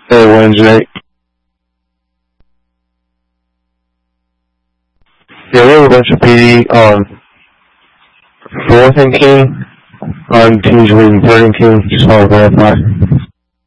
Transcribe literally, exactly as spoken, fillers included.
Hey, Wednesday. Yeah, we have a bunch of P D on fourth and King, on teams winning third and King, just want to verify.